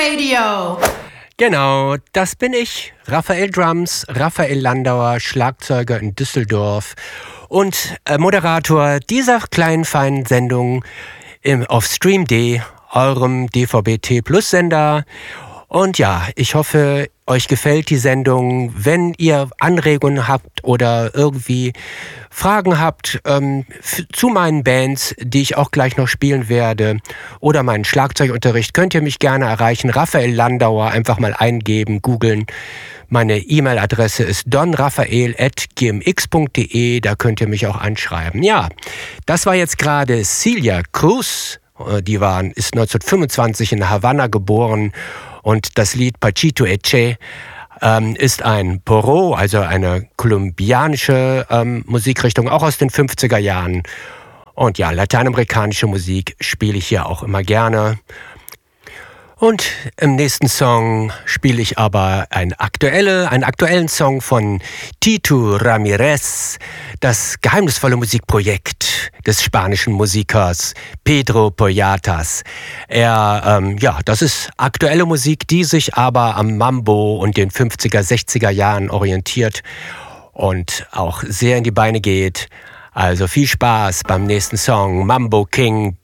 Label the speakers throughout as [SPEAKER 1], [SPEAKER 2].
[SPEAKER 1] Radio.
[SPEAKER 2] Genau, das bin ich, Raphael Drums, Raphael Landauer, Schlagzeuger in Düsseldorf und Moderator dieser kleinen, feinen Sendung auf Stream.de, eurem DVB-T Plus Sender. Und ja, ich hoffe, euch gefällt die Sendung. Wenn ihr Anregungen habt oder irgendwie Fragen habt zu meinen Bands, die ich auch gleich noch spielen werde, oder meinen Schlagzeugunterricht, könnt ihr mich gerne erreichen. Raphael Landauer, einfach mal eingeben, googeln. Meine E-Mail-Adresse ist donraphael@gmx.de, da könnt ihr mich auch anschreiben. Ja, das war jetzt gerade Celia Cruz. Die ist 1925 in Havanna geboren. Und das Lied Pachito Eche ist ein Porro, also eine kolumbianische Musikrichtung, auch aus den 50er Jahren. Und ja, lateinamerikanische Musik spiele ich hier auch immer gerne. Und im nächsten Song spiele ich aber einen aktuellen Song von Tito Ramirez, das geheimnisvolle Musikprojekt des spanischen Musikers Pedro Poyatas. Das ist aktuelle Musik, die sich aber am Mambo und den 50er, 60er Jahren orientiert und auch sehr in die Beine geht. Also viel Spaß beim nächsten Song, Mambo King.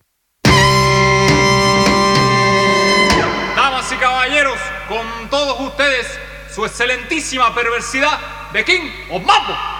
[SPEAKER 3] Con todos ustedes, su excelentísima perversidad de King of Mambo.